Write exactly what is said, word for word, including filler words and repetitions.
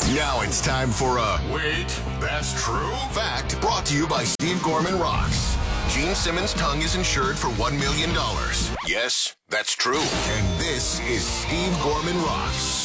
Now it's time for a Wait, That's True fact brought to you by Steve Gorman Rocks. Gene Simmons' tongue is insured for one million dollars. Yes, that's true. And this is Steve Gorman Rocks.